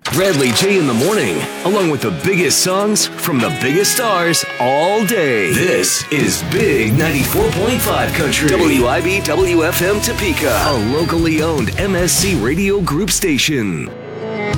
Bradley J in the morning, along with the biggest songs from the biggest stars all day. This is Big 94.5 Country. WIB WFM Topeka, a locally owned MSC Radio Group station.